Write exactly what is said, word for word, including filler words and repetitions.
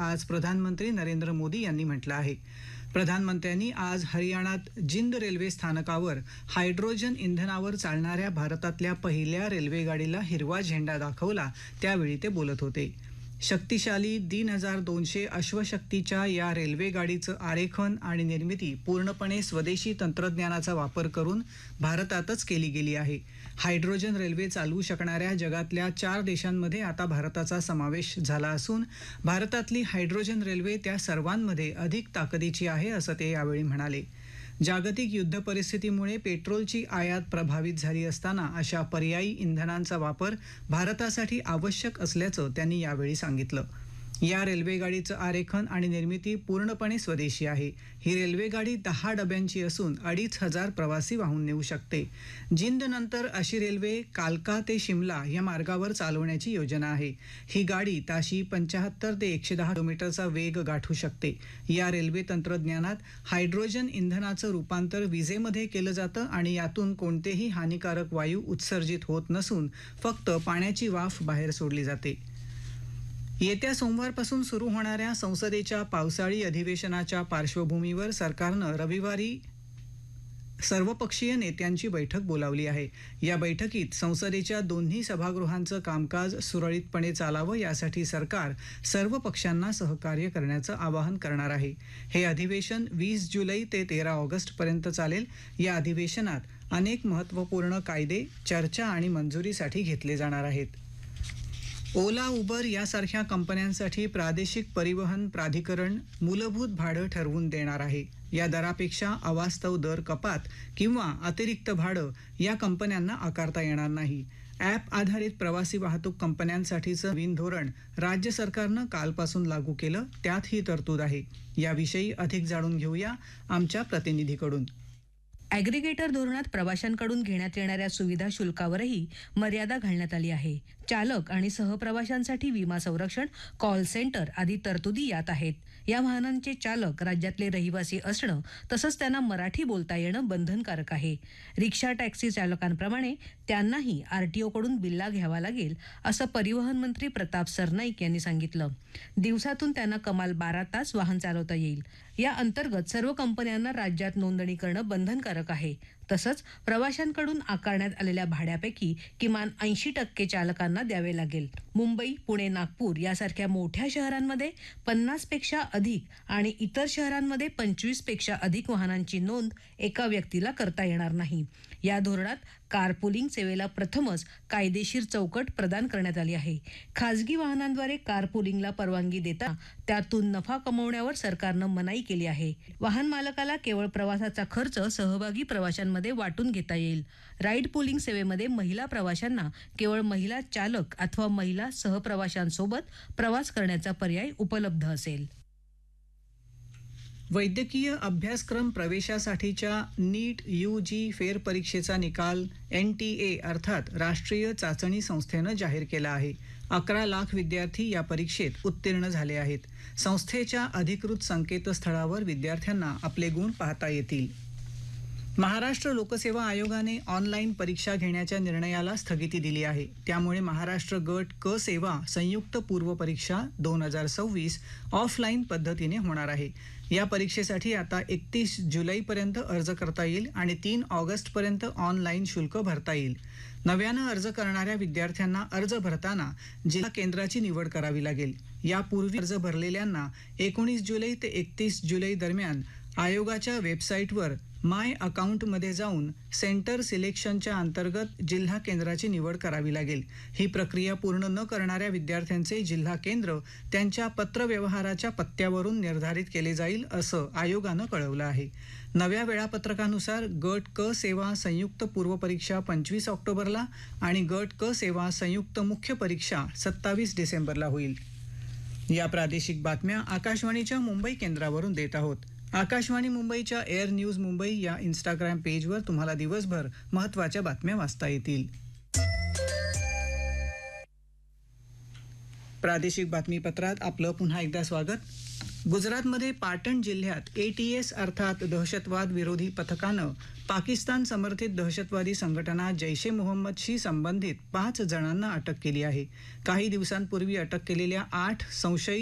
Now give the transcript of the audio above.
आज प्रधानमंत्री नरेंद्र मोदी यांनी म्हटलं आहे. प्रधानमंत्र्यांनी आज हरियाणात जिंद रेल्वे स्थानकावर हायड्रोजन इंधनावर चालणाऱ्या भारतातल्या पहिल्या रेल्वेगाडीला हिरवा झेंडा दाखवला, त्यावेळी ते बोलत होते. शक्तिशाली तीन हजार दोनशे अश्वशक्तीच्या या रेल्वेगाडीचं आरेखन आणि निर्मिती पूर्णपणे स्वदेशी तंत्रज्ञानाचा वापर करून भारतातच केली गेली आहे. हायड्रोजन रेल्वे चालवू शकणाऱ्या जगातल्या चार देशांमध्ये आता भारताचा समावेश झाला असून भारतातली हायड्रोजन रेल्वे त्या सर्वांमध्ये अधिक ताकदीची आहे, असं ते यावेळी म्हणाले. जागतिक युद्ध परिस्थितीमुळे पेट्रोलची आयात प्रभावित झाली असताना अशा पर्यायी इंधनांचा वापर भारतासाठी आवश्यक असल्याचं त्यांनी यावेळी सांगितलं. या रेल्वेगाडीचं आरेखन आणि निर्मिती पूर्णपणे स्वदेशी आहे. ही रेल्वेगाडी दहा डब्यांची असून अडीच हजार प्रवासी वाहून नेऊ शकते. जिंद नंतर अशी रेल्वे कालका ते शिमला या मार्गावर चालवण्याची योजना आहे. ही गाडी ताशी पंच्याहत्तर ते एकशे दहा किलोमीटरचा वेग गाठू शकते. या रेल्वे तंत्रज्ञानात हायड्रोजन इंधनाचं रूपांतर विजेमध्ये केलं जातं आणि यातून कोणतेही हानिकारक वायू उत्सर्जित होत नसून फक्त पाण्याची वाफ बाहेर सोडली जाते. येत्या सोमवारपासून सुरू होणाऱ्या संसदेच्या पावसाळी अधिवेशनाच्या पार्श्वभूमीवर सरकारनं रविवारी सर्वपक्षीय नेत्यांची बैठक बोलावली आहे. या बैठकीत संसदेच्या दोन्ही सभागृहांचं कामकाज सुरळीतपणे चालावं यासाठी सरकार सर्व पक्षांना सहकार्य करण्याचं आवाहन करणार आहे. हे अधिवेशन वीस जुलै ते तेरा ऑगस्ट पर्यंत चालेल. या अधिवेशनात अनेक महत्त्वपूर्ण कायदे चर्चा आणि मंजुरीसाठी घेतले जाणार आहेत. ओला, उबर यासारख्या कंपन्यांसाठी प्रादेशिक परिवहन प्राधिकरण मूलभूत भाडं ठरवून देणार आहे. या दरापेक्षा अवास्तव दर कपात किंवा अतिरिक्त भाडं या कंपन्यांना आकारता येणार नाही. ॲप आधारित प्रवासी वाहतूक कंपन्यांसाठीचं नवीन धोरण राज्य सरकारनं कालपासून लागू केलं, त्यात ही तरतूद आहे. याविषयी अधिक जाणून घेऊया आमच्या प्रतिनिधीकडून. ॲग्रिगेटर धोरणात प्रवाशांकडून घेण्यात येणाऱ्या सुविधा शुल्कावरही मर्यादा घालण्यात आली आहे. चालक आणि सहप्रवाशांसाठी विमा संरक्षण, कॉल सेंटर आदी तरतुदी यात आहेत. या वाहनांचे चालक राज्यातले रहिवासी असणं तसंच त्यांना मराठी बोलता येणं बंधनकारक आहे. रिक्षा टॅक्सी चालकांप्रमाणे त्यांनाही आरटीओकडून बिल्ला घ्यावा लागेल, असं परिवहन मंत्री प्रताप सरनाईक यांनी सांगितलं. दिवसातून त्यांना कमाल बारा तास वाहन चालवता येईल. या अंतर्गत सर्व कंपन्यांना राज्यात नोंदणी करणं बंधनकारक आहे. तसंच प्रवाशांकडून आकारण्यात आलेल्या भाड्यापैकी किमान ऐंशी टक्के चालकांना द्यावे लागेल. मुंबई, पुणे, नागपूर यासारख्या मोठ्या शहरांमध्ये पन्नास पेक्षा अधिक आणि इतर शहरांमध्ये पंचवीस पेक्षा अधिक वाहनांची नोंद एका व्यक्तीला करता येणार नाही. या धोरणात कारपुलिंग सेवेला प्रथमच कायदेशीर चौकट प्रदान करण्यात आली आहे. खासगी वाहनांद्वारे कारपुलिंगला परवानगी देता त्यातून नफा कमवण्यावर सरकारनं मनाई केली आहे. वाहन मालकाला केवळ प्रवासाचा खर्च सहभागी प्रवाशांमध्ये वाटून घेता येईल. राईड पुलिंग सेवेमध्ये महिला प्रवाशांना केवळ महिला चालक अथवा महिला सहप्रवाशांसोबत प्रवास करण्याचा पर्याय उपलब्ध असेल. वैद्यकीय अभ्यासक्रम प्रवेशासाठीच्या नीट यू जी फेरपरीक्षेचा निकाल एन टी ए अर्थात राष्ट्रीय चाचणी संस्थेनं जाहीर केला आहे. अकरा लाख विद्यार्थी या परीक्षेत उत्तीर्ण झाले आहेत. संस्थेच्या अधिकृत संकेतस्थळावर विद्यार्थ्यांना आपले गुण पाहता येतील. महाराष्ट्र लोकसेवा आयोगाने ऑनलाईन परीक्षा घेण्याच्या निर्णयाला स्थगिती दिली आहे. त्यामुळे महाराष्ट्र गट क सेवा संयुक्त पूर्व परीक्षा दोन हजार सव्वीस ऑफलाईन पद्धतीने होणार आहे. या परीक्षेसाठी आता एकतीस जुलैपर्यंत अर्ज करता येईल आणि तीन ऑगस्टपर्यंत ऑनलाईन शुल्क भरता येईल. नव्यानं अर्ज करणाऱ्या विद्यार्थ्यांना अर्ज भरताना जिल्हा केंद्राची निवड करावी लागेल. यापूर्वी अर्ज भरलेल्यांना एकोणीस जुलै ते एकतीस जुलै दरम्यान आयोगाच्या वेबसाईटवर माय अकाउंटमध्ये जाऊन सेंटर सिलेक्शनच्या अंतर्गत जिल्हा केंद्राची निवड करावी लागेल. ही प्रक्रिया पूर्ण न करणाऱ्या विद्यार्थ्यांचे जिल्हा केंद्र त्यांच्या पत्रव्यवहाराच्या पत्त्यावरून निर्धारित केले जाईल, असं आयोगानं कळवलं आहे. नव्या वेळापत्रकानुसार गट क सेवा संयुक्त पूर्व परीक्षा पंचवीस ऑक्टोबरला आणि गट क सेवा संयुक्त मुख्य परीक्षा सत्तावीस डिसेंबरला होईल. या प्रादेशिक बातम्या आकाशवाणीच्या मुंबई केंद्रावरून देत आहोत. आकाशवाणी मुंबईच्या एअर न्यूज मुंबई या इंस्टाग्राम पेजवर तुम्हाला दिवसभर महत्त्वाच्या बातम्या वाचता येतील. प्रादेशिक बातमीपत्रात आपलं पुन्हा एकदा स्वागत. गुजरातमध्ये पाटण जिल्ह्यात ए टी एस अर्थात दहशतवाद विरोधी पथकानं पाकिस्तान समर्थित दहशतवादी संघटना जैश ए मोहम्मदशी संबंधित पाच जणांना अटक केली आहे. काही दिवसांपूर्वी अटक केलेल्या आठ संशयित